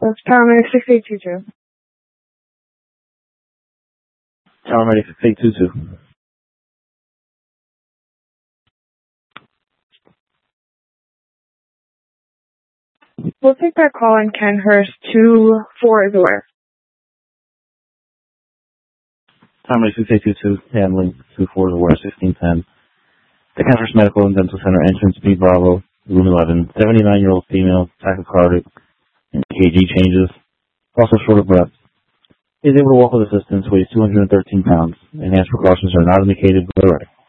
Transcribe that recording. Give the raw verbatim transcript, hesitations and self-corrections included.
That's paramedic six eight two two. Paramedic six eight two two. We'll take that call on Kenhurst two four is aware. Paramedic six eight two two, handling two four is aware, sixteen ten. The Kenhurst Medical and Dental Center, entrance B Bravo, room eleven, seventy-nine-year-old female, tachycardic, and K G changes, also short of breath. Is able to walk with assistance, weighs two hundred thirteen pounds. Enhanced precautions are not indicated. Go right.